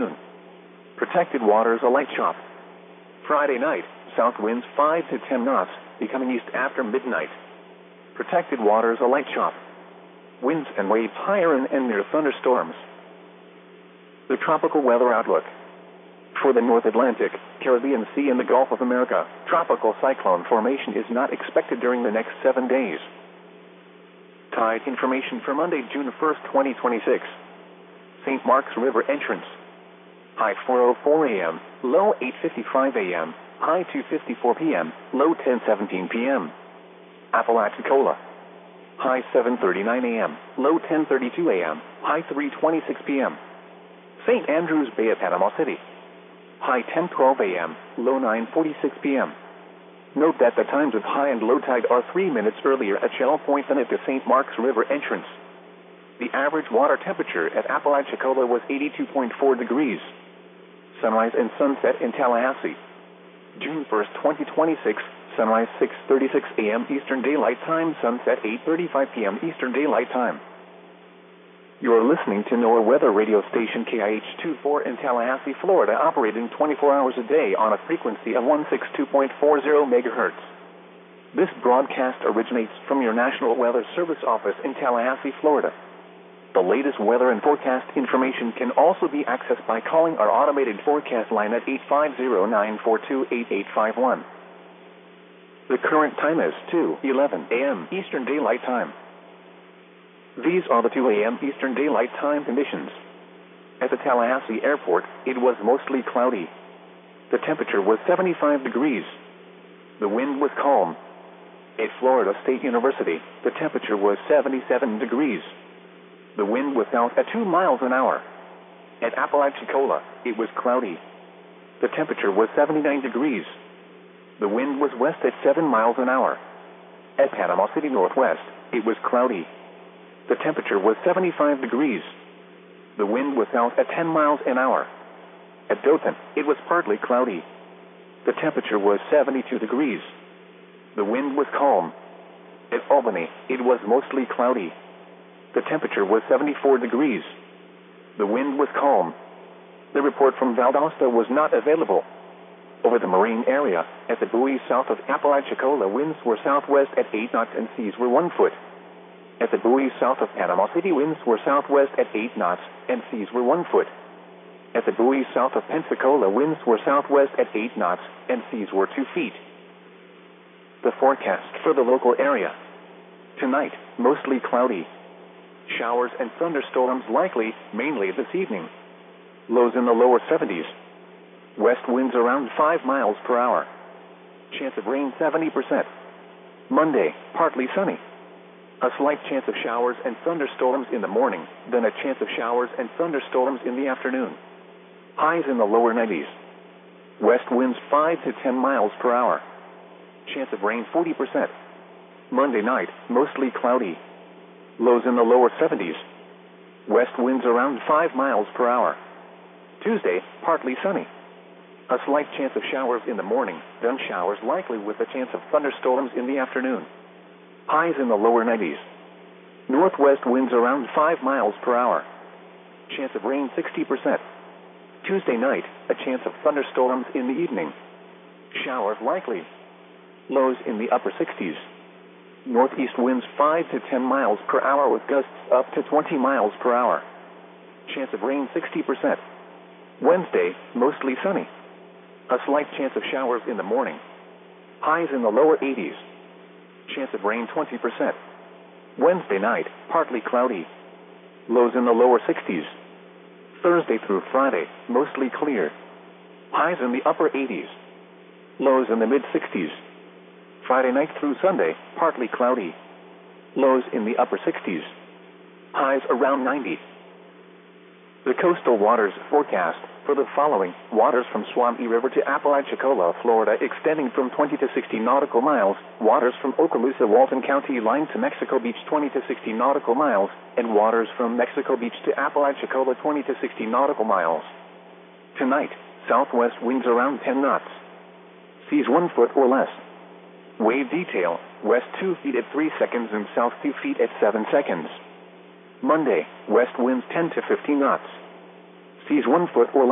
Protected waters a light chop. Friday night, south winds 5 to 10 knots, becoming east after midnight. Protected waters a light chop. Winds and waves higher and near thunderstorms. The tropical weather outlook. For the North Atlantic, Caribbean Sea and the Gulf of America, tropical cyclone formation is not expected during the next 7 days. Tide information for Monday, June 1st, 2026. St. Mark's River entrance. High 4:04 a.m., low 8:55 a.m., high 2:54 p.m., low 10:17 p.m. Apalachicola. High 7:39 a.m., low 10:32 a.m., high 3:26 p.m. St. Andrews Bay at Panama City. High 10:12 a.m., low 9:46 p.m. Note that the times of high and low tide are 3 minutes earlier at Shell Point than at the St. Mark's River entrance. The average water temperature at Apalachicola was 82.4 degrees. Sunrise and sunset in Tallahassee. June 1st, 2026, sunrise 6:36 a.m. Eastern Daylight Time, sunset 8:35 p.m. Eastern Daylight Time. You are listening to NOAA weather radio station KIH-24 in Tallahassee, Florida, operating 24 hours a day on a frequency of 162.40 megahertz. This broadcast originates from your National Weather Service office in Tallahassee, Florida. The latest weather and forecast information can also be accessed by calling our automated forecast line at 850-942-8851. The current time is 2:11 a.m. Eastern Daylight Time. These are the 2 a.m. Eastern Daylight Time conditions. At the Tallahassee Airport, it was mostly cloudy. The temperature was 75 degrees. The wind was calm. At Florida State University, the temperature was 77 degrees. The wind was out at 2 miles an hour. At Apalachicola, it was cloudy. The temperature was 79 degrees. The wind was west at 7 miles an hour. At Panama City Northwest, it was cloudy. The temperature was 75 degrees. The wind was out at 10 miles an hour. At Dothan, it was partly cloudy. The temperature was 72 degrees. The wind was calm. At Albany, it was mostly cloudy. The temperature was 74 degrees. The wind was calm. The report from Valdosta was not available. Over the marine area, at the buoy south of Apalachicola, winds were southwest at 8 knots and seas were 1 foot. At the buoy south of Panama City, winds were southwest at 8 knots and seas were 1 foot. At the buoy south of Pensacola, winds were southwest at 8 knots and seas were 2 feet. The forecast for the local area. Tonight, mostly cloudy. Showers and thunderstorms likely, mainly this evening. Lows in the lower 70s. West winds around 5 miles per hour. Chance of rain 70%. Monday, partly sunny. A slight chance of showers and thunderstorms in the morning, then a chance of showers and thunderstorms in the afternoon. Highs in the lower 90s. West winds 5 to 10 miles per hour. Chance of rain 40%. Monday night, mostly cloudy. Lows in the lower 70s. West winds around 5 miles per hour. Tuesday, partly sunny. A slight chance of showers in the morning, then showers likely with a chance of thunderstorms in the afternoon. Highs in the lower 90s. Northwest winds around 5 miles per hour. Chance of rain 60%. Tuesday night, a chance of thunderstorms in the evening. Showers likely. Lows in the upper 60s. Northeast winds 5 to 10 miles per hour with gusts up to 20 miles per hour. Chance of rain 60%. Wednesday, mostly sunny. A slight chance of showers in the morning. Highs in the lower 80s. Chance of rain 20%. Wednesday night, partly cloudy. Lows in the lower 60s. Thursday through Friday, mostly clear. Highs in the upper 80s. Lows in the mid-60s. Friday night through Sunday, partly cloudy. Lows in the upper 60s. Highs around 90. The coastal waters forecast for the following: waters from Suwannee River to Apalachicola, Florida, extending from 20 to 60 nautical miles, waters from Okaloosa, Walton County line to Mexico Beach 20 to 60 nautical miles, and waters from Mexico Beach to Apalachicola 20 to 60 nautical miles. Tonight, southwest winds around 10 knots. Seas 1 foot or less. Wave detail, west 2 feet at 3 seconds and south 2 feet at 7 seconds. Monday, west winds 10 to 15 knots. Seas 1 foot or less.